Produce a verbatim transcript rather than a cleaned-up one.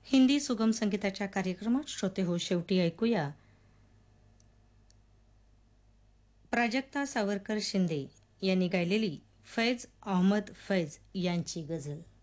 हिंदी सुगम संगीताच्या कार्यक्रमात श्रोते हो शेवटी ऐकूया प्राजक्ता सावरकर शिंदे यांनी गायलेली फैज अहमद फैज यांची गझल.